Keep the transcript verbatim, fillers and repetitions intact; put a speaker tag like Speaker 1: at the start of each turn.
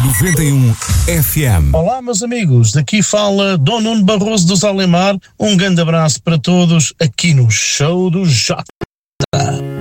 Speaker 1: noventa e um F M.
Speaker 2: Olá, meus amigos, daqui fala Dom Nuno Barroso dos Alemar. Um grande abraço para todos aqui no Show do Jota.